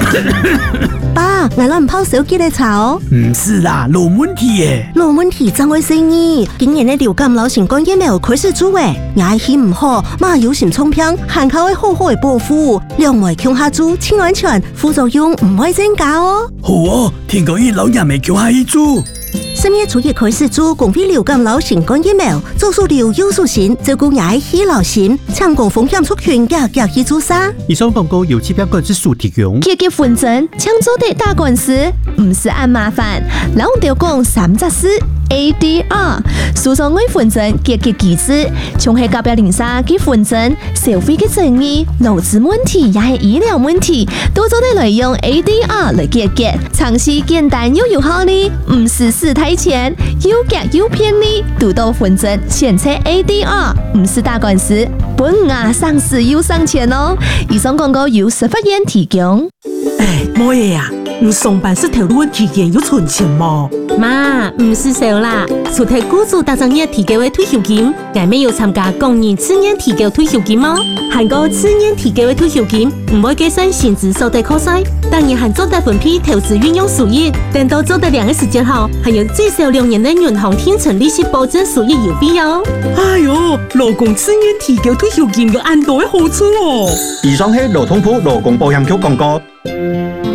爸，我唔泡手機嚟炒。 唔是啦，老問題耶。 老問題怎會生意？今年的流感流行感疫苗開始做誒，牙氣唔好，嘛有心沖片，限靠會好好嘅保護，兩位強下做，清安全，副作用唔會增加哦。 好哦，聽講伊老人未叫下去做。 10月初一開始做公費流感流行感疫苗，做數療優數線，照顧牙氣流行，搶攻風險族群嘅去做啥？ 以上廣告由疾病管制署提供。 結結婚證，搶做的大官司，唔是按麻煩，老掉講3隻字 ADR， 訴訟為婚證結結機制，從係甲表零沙結婚證，社會嘅爭議、勞資問題也係醫療問題，都做得來用 ADR 來結結，嘗試簡單又有效率，唔是死太錢，又夾又便利，獨到婚證前車 ADR， 唔是大官司，本牙上市又上錢哦。以上廣告由司法院提供。 冇嘢啊，你上班是條路期間有存錢冇？ 媽，唔是少啦，除睇雇主大眾業提高嘅退休金，我咪要參加工人次年提高退休金嗎？韓國次年提高嘅退休金唔會計算薪資所得扣稅，當然還做得分批投資運用收益，等到做得2個時間後，還有最少2年的銀行天成利息保證收益有必要。 哎呦，勞工次年提高退休金有安多嘅好處哦！ 以上係勞動部勞工保險局廣告。